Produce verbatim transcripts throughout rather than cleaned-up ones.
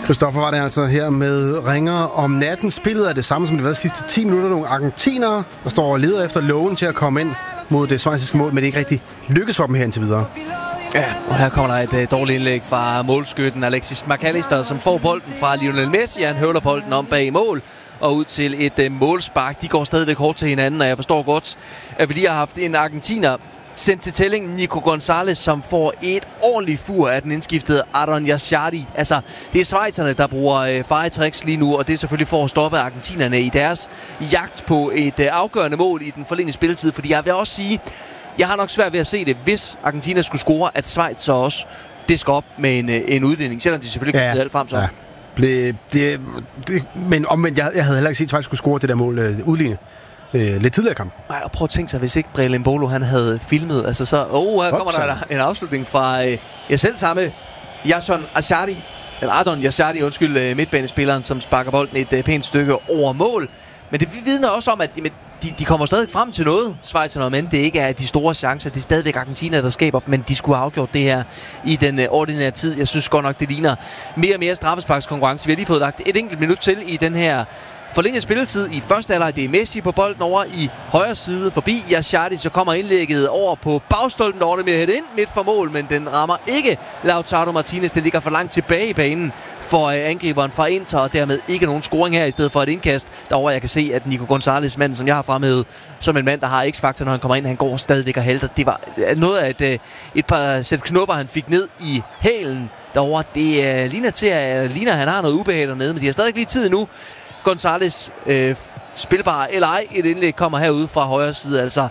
Christoffer var det altså her med Ringer om natten. Spillet er det samme, som det har været de sidste ti minutter. Nogle argentinere, der står og leder efter lågen til at komme ind mod det schweiziske mål, men det er ikke rigtig lykkes for dem her indtil videre. Ja, og her kommer der et uh, dårligt indlæg fra målskytten Alexis McAllister, som får bolden fra Lionel Messi. Han høvler bolden om bag mål og ud til et uh, målspark. De går stadigvæk hårdt til hinanden, og jeg forstår godt, at vi lige har haft en argentiner sendt til tælling, Nico González, som får et ordentligt fur af den indskiftede Aaron Yashardi. Altså, det er schweizerne, der bruger øh, fejetricks lige nu, og det er selvfølgelig for at stoppe argentinerne i deres jagt på et øh, afgørende mål i den forlængede spilletid. Fordi jeg vil også sige, jeg har nok svært ved at se det, hvis Argentina skulle score, at Schweiz så også disker op med en, øh, en uddeling, selvom de selvfølgelig kan ja, alt frem så. Ja. Ble, det, det, men omvendt, jeg, jeg havde heller ikke set, at Schweiz skulle score det der mål øh, udligne. Øh, lidt tidligere kamp. Nej, og prøv at tænke sig, hvis ikke Brelin Bolo han havde filmet, altså så, åh, oh, her kommer der en afslutning fra øh, jeg selv samme, Jason Ashardi, eller Ardon Yashardi, undskyld, øh, midtbanespilleren, som sparker bolden et øh, pænt stykke over mål. Men det vidner også om, at jamen, de, de kommer stadig frem til noget, Schweizerne, men det ikke er de store chancer. Det er stadigvæk Argentina, der skaber, men de skulle have afgjort det her i den øh, ordinære tid. Jeg synes godt nok, det ligner mere og mere straffesparkskonkurrence. Vi har lige fået lagt et enkelt minut til i den her forlænget spilletid i første halvleg. Det er Messi på bolden over i højre side forbi Yashardi, så kommer indlægget over på bagstolpen, der med at hætte ind midt for mål, men den rammer ikke Lautaro Martinez. Det ligger for langt tilbage i banen for øh, angriberen fra Inter, og dermed ikke nogen scoring her i stedet for et indkast. Derover jeg kan se, at Nico González, manden som jeg har fremhævet som en mand, der har X-faktor, når han kommer ind, han går stadigvæk og halter. Det var noget af et, et par sæt knopper, han fik ned i hælen derovre. Det øh, ligner til, at ligner, at han har noget ubehag dernede, men de har stadig lige tid nu. González øh, spilbar eller ej, et indlæg kommer herude fra højre side, altså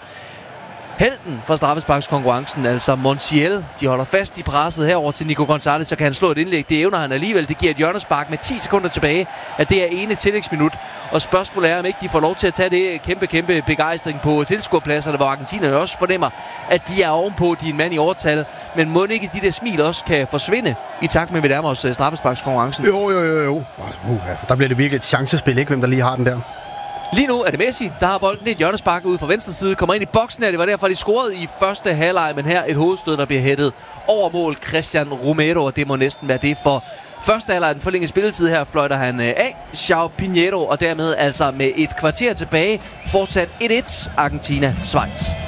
helten fra straffesparkskonkurrencen, altså Montiel. De holder fast i presset herover til Nico González, så kan han slå et indlæg. Det evner han alligevel. Det giver et hjørnespark med ti sekunder tilbage, at det er ene tillægsminut. Og spørgsmålet er, om ikke de får lov til at tage det kæmpe, kæmpe begejstring på tilskuerpladserne, hvor argentinerne også fornemmer, at de er ovenpå, de er en mand i overtal. Men må ikke de der smil også kan forsvinde i takt med, at vi nærmer os straffesparkskonkurrencen? Jo, jo, jo, jo. Uh, der bliver det virkelig et chancespil, ikke? Hvem der lige har den der. Lige nu er det Messi, der har bolden. Det er et hjørnespark ude fra venstre side. Kommer ind i boksen her. Det var derfor, de scorede i første halvleg. Men her et hovedstød, der bliver hættet over mål. Christian Romero, og det må næsten være det for første halvleg. Den forlængede spilletid her fløjter han af. João Pinheiro, og dermed altså med et kvarter tilbage. Fortsat et et. Argentina-Schweiz.